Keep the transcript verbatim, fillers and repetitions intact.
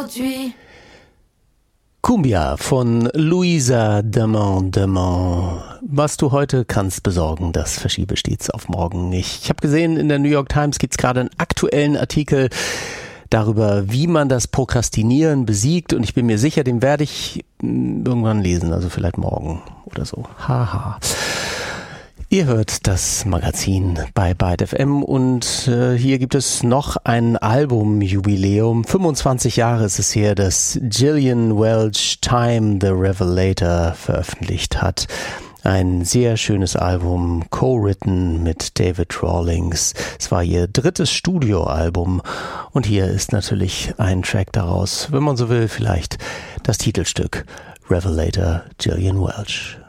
Cumbia von Louisa Demont Demont. Was du heute kannst besorgen, das verschiebe stets auf morgen. Ich, ich habe gesehen, in der New York Times gibt es gerade einen aktuellen Artikel darüber, wie man das Prokrastinieren besiegt, und ich bin mir sicher, den werde ich irgendwann lesen, also vielleicht morgen oder so. Haha. Ihr hört das Magazin bei Byte F M und äh, hier gibt es noch ein Albumjubiläum. fünfundzwanzig Jahre ist es her, dass Gillian Welch Time the Revelator veröffentlicht hat. Ein sehr schönes Album, co-written mit David Rawlings. Es war ihr drittes Studioalbum und hier ist natürlich ein Track daraus, wenn man so will, vielleicht das Titelstück Revelator, Gillian Welch.